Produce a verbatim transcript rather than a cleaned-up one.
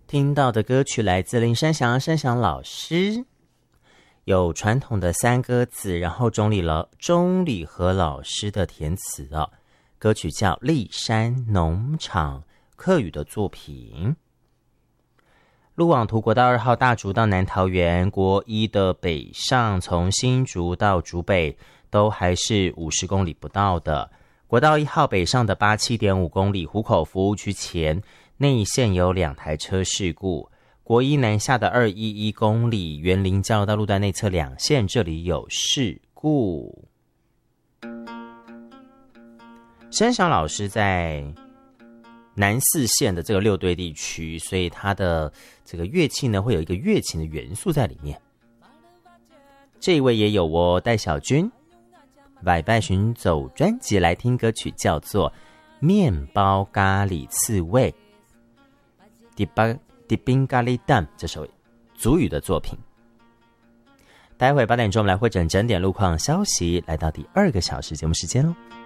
听到的歌曲来自林山祥山祥老师，有传统的三歌子，然后钟理了钟理和老师的填词哦。歌曲叫《立山农场》，客语的作品。路网图国道二号大竹到南桃园，国一的北上从新竹到竹北都还是五十公里不到的。国道一号北上的八 七点五公里，湖口服务区前内线有两台车事故。国一南下的二一一公里，园林交流道路段内侧两线这里有事故。山祥老师在南四县的这个六堆地区，所以他的这个乐器呢会有一个乐琴的元素在里面。这一位也有哦，戴小军百拜寻走专辑来听歌曲叫做《面包咖喱刺猬》迪巴迪宾咖喱蛋，这首族语的作品。待会八点钟我们来会诊整点路况消息，来到第二个小时节目时间喽。